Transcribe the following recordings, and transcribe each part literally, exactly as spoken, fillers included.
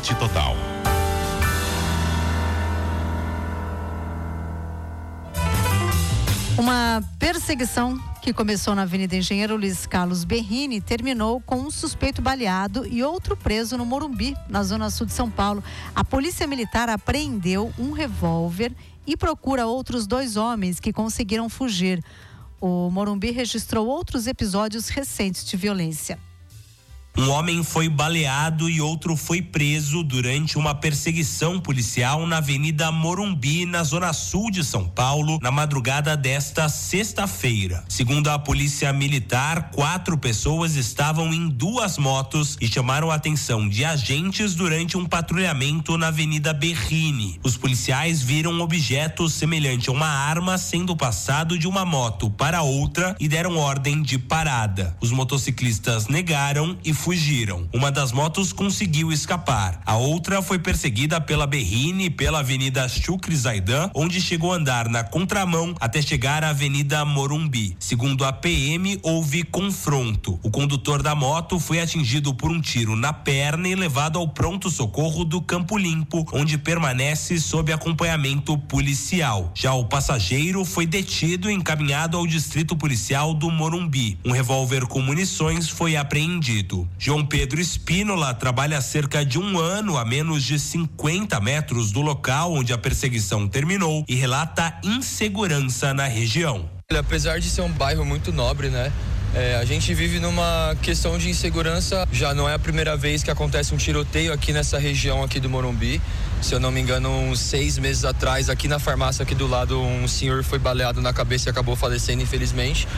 Noite Total. Uma perseguição que começou na Avenida Engenheiro Luiz Carlos Berrini terminou com um suspeito baleado e outro preso no Morumbi, na zona sul de São Paulo. A polícia militar apreendeu um revólver e procura outros dois homens que conseguiram fugir. O Morumbi registrou outros episódios recentes de violência. Um homem foi baleado e outro foi preso durante uma perseguição policial na Avenida Morumbi, na zona sul de São Paulo, na madrugada desta sexta-feira. Segundo a polícia militar, quatro pessoas estavam em duas motos e chamaram a atenção de agentes durante um patrulhamento na Avenida Berrini. Os policiais viram um objeto semelhante a uma arma sendo passado de uma moto para outra e deram ordem de parada. Os motociclistas negaram e fugiram. Uma das motos conseguiu escapar. A outra foi perseguida pela Berrini e pela Avenida Chucre Zaidan, onde chegou a andar na contramão até chegar à Avenida Morumbi. Segundo a P M, houve confronto. O condutor da moto foi atingido por um tiro na perna e levado ao pronto-socorro do Campo Limpo, onde permanece sob acompanhamento policial. Já o passageiro foi detido e encaminhado ao distrito policial do Morumbi. Um revólver com munições foi apreendido. João Pedro Espínola trabalha há cerca de um ano a menos de cinquenta metros do local onde a perseguição terminou e relata insegurança na região. Apesar de ser um bairro muito nobre, né? É, a gente vive numa questão de insegurança. Já não é a primeira vez que acontece um tiroteio aqui nessa região aqui do Morumbi. Se eu não me engano, uns seis meses atrás, aqui na farmácia aqui do lado, um senhor foi baleado na cabeça e acabou falecendo, infelizmente.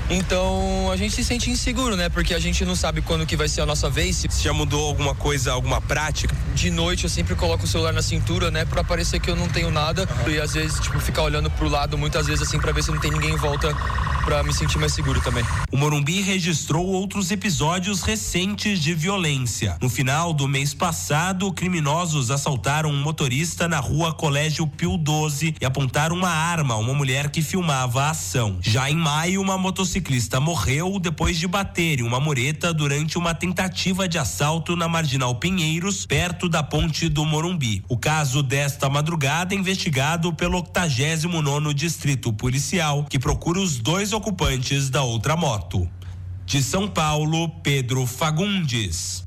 Então, a gente se sente inseguro, né? Porque a gente não sabe quando que vai ser a nossa vez. Se já mudou alguma coisa, alguma prática? De noite eu sempre coloco o celular na cintura, né? Pra parecer que eu não tenho nada. Uhum. E às vezes, tipo, ficar olhando pro lado, muitas vezes assim, pra ver se não tem ninguém em volta, pra me sentir mais seguro também. O Morumbi registrou outros episódios recentes de violência. No final do mês passado, criminosos assaltaram um motorista na rua Colégio Pio doze e apontaram uma arma a uma mulher que filmava a ação. Já em maio, uma motociclista morreu depois de bater em uma mureta durante uma tentativa de assalto na Marginal Pinheiros, perto da ponte do Morumbi. O caso desta madrugada é investigado pelo octagésimo nono Distrito Policial, que procura os dois ocupantes da outra moto. De São Paulo, Pedro Fagundes.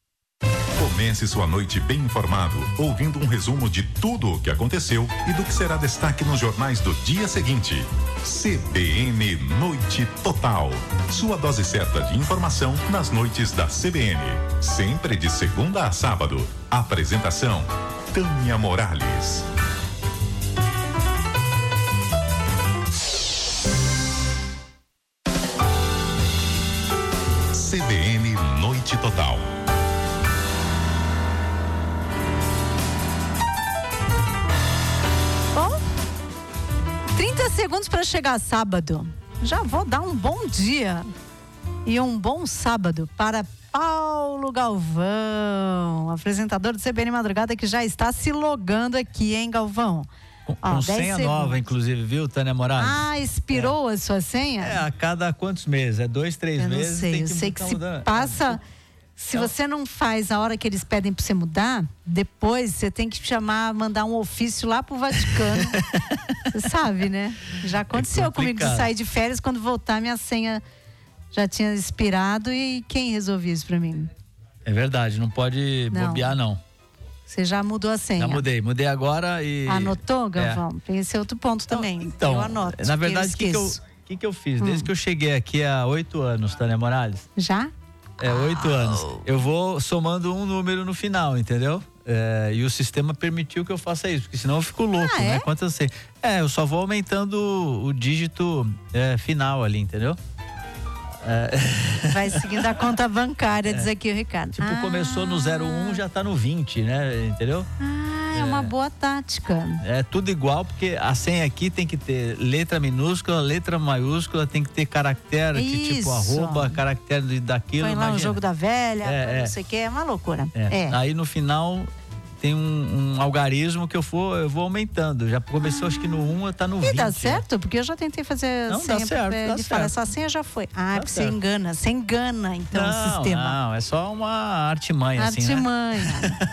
Comece sua noite bem informado, ouvindo um resumo de tudo o que aconteceu e do que será destaque nos jornais do dia seguinte. C B N Noite Total. Sua dose certa de informação nas noites da C B N. Sempre de segunda a sábado. Apresentação: Tânia Morales. C B N Noite Total. Bom, trinta segundos para chegar sábado. Já vou dar um bom dia e um bom sábado para Paulo Galvão, apresentador do C B N Madrugada, que já está se logando aqui, hein, Galvão? Com, com senha segundos. Nova, inclusive, viu, Tânia Morales? Ah, expirou é. a sua senha? É, a cada quantos meses? É dois, três eu meses? Não sei, tem eu que sei que se mudando. passa... Se você não faz a hora que eles pedem para você mudar, depois você tem que chamar, mandar um ofício lá pro Vaticano. Você sabe, né? Já aconteceu é comigo de sair de férias, quando voltar minha senha já tinha expirado, e quem resolveu isso para mim? É verdade, não pode não. bobear não. Você já mudou a senha? Já mudei, mudei agora e... Anotou, Galvão? É. Tem esse outro ponto então, também. Então, eu anoto. Na verdade, o que, que, eu, que, que eu fiz? Hum. Desde que eu cheguei aqui há oito anos, Tânia Morales. Já? É, oito ah, anos. Eu vou somando um número no final, entendeu? É, e o sistema permitiu que eu faça isso, porque senão eu fico louco, ah, né? É? Quanto eu sei. É, eu só vou aumentando o, o dígito é, final ali, entendeu? É. Vai seguindo a conta bancária, é. diz aqui o Ricardo. Tipo, ah. começou no zero um, já tá no vinte, né? Entendeu? Ah, é, é uma boa tática. É tudo igual, porque a senha aqui tem que ter letra minúscula, letra maiúscula, tem que ter caractere, que, tipo arroba, caractere daquilo. Põe lá imagina. o jogo da velha, é, não sei o que, é uma loucura. É. É. Aí no final tem um, um algarismo que eu vou, eu vou aumentando. Já começou, ah. acho que no um, tá no e vinte. E dá certo? Porque eu já tentei fazer não, senha. Dá certo, pra, dá ele certo. fala, essa senha já foi. Ah, dá porque certo. você engana. Você engana, então, não, o sistema. Não, é só uma artimanha, artimanha. assim, né?